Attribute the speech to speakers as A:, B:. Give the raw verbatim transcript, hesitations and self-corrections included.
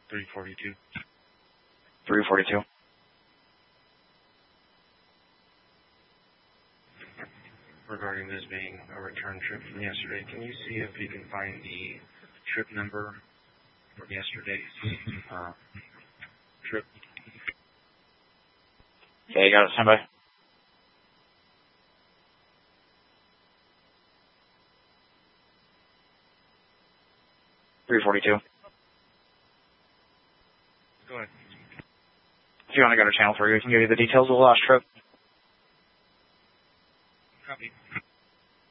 A: three forty-two.
B: three forty-two.
A: Regarding this being a return trip from yesterday, can you see if you can find the trip number from yesterday's uh, trip?
B: Yeah, you got it. Stand by. three forty-two.
A: Go ahead.
B: If you want to go to channel three, we can give you the details of the last trip.